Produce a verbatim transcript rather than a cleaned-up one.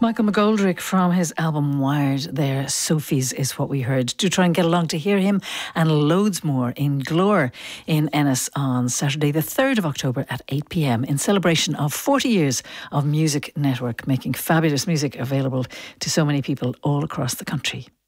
Michael McGoldrick from his album Wired there. Sophie's is what we heard. Do try and get along to hear him and loads more in Glore in Ennis on Saturday the third of October at eight p m in celebration of forty years of Music Network, making fabulous music available to so many people all across the country.